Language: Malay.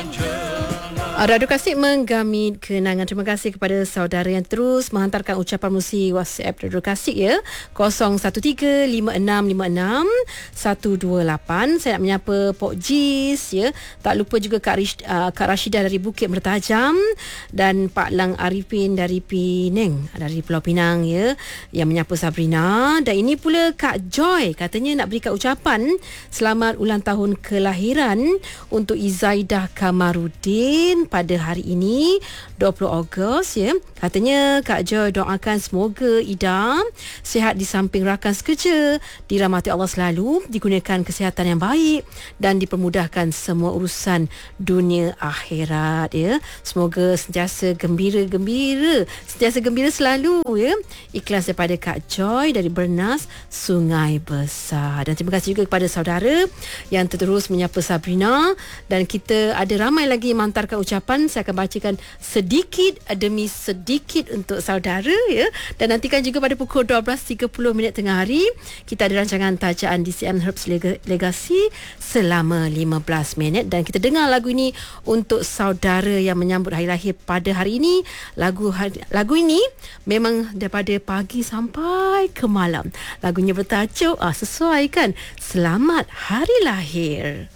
Radio Kasih menggamit kenangan. Terima kasih kepada saudara yang terus menghantarkan ucapan melalui WhatsApp Radio Kasih ya. 0135656128. Saya nak menyapa Pok Jis ya. Tak lupa juga Kak Rashidah dari Bukit Mertajam dan Pak Lang Arifin dari Penang, dari Pulau Pinang ya, yang menyapa Sabrina. Dan ini pula Kak Joy katanya nak berikan ucapan selamat ulang tahun kelahiran untuk Izaidah Kamarudin pada hari ini 20 Ogos ya. Katanya Kak Joy doakan semoga Ida sihat di samping rakan sekerja, dirahmati Allah selalu, digunakan kesihatan yang baik dan dipermudahkan semua urusan dunia akhirat ya. Semoga sentiasa gembira selalu ya. Ikhlas daripada Kak Joy dari Bernas, Sungai Besar. Dan terima kasih juga kepada saudara yang terus menyapa Sabrina, dan kita ada ramai lagi yang menghantarkan ucapan. Saya akan bacakan sedikit demi sedikit untuk saudara ya. Dan nantikan juga pada pukul 12.30 tengah hari kita ada rancangan tajaan DCM Herbs Legacy selama 15 minit, dan kita dengar lagu ini untuk saudara yang menyambut hari lahir pada hari ini. Lagu ini memang daripada pagi sampai ke malam. Lagunya bertajuk sesuai kan, Selamat Hari Lahir.